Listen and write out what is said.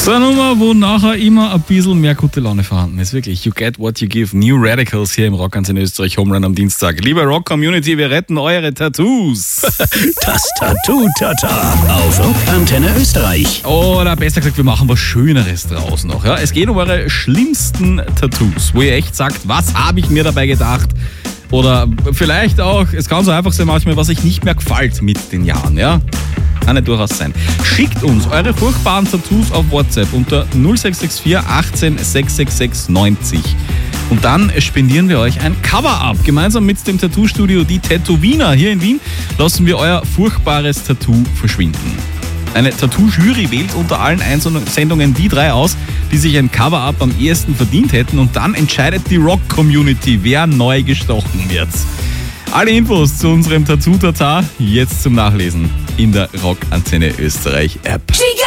So eine Nummer, wo nachher immer ein bisschen mehr gute Laune vorhanden ist. Wirklich, you get what you give. New Radicals hier im Rockantenne Österreich Homerun am Dienstag. Liebe Rock-Community, wir retten eure Tattoos. Das Tattoo-Tata auf Rockantenne Österreich. Oder besser gesagt, wir machen was Schöneres draus noch. Ja? Es geht um eure schlimmsten Tattoos, wo ihr echt sagt, was habe ich mir dabei gedacht? Oder vielleicht auch, es kann so einfach sein manchmal, was euch nicht mehr gefällt mit den Jahren. Ja? Kann ja durchaus sein. Schickt uns eure furchtbaren Tattoos auf WhatsApp unter 0664 18 666 90. Und dann spendieren wir euch ein Cover-Up. Gemeinsam mit dem Tattoo-Studio Die Tätowiner hier in Wien lassen wir euer furchtbares Tattoo verschwinden. Eine Tattoo-Jury wählt unter allen Einsendungen die 3 aus, die sich ein Cover-Up am ehesten verdient hätten. Und dann entscheidet die Rock-Community, wer neu gestochen wird. Alle Infos zu unserem Tattoo-Tata jetzt zum Nachlesen in der Rockantenne Österreich App.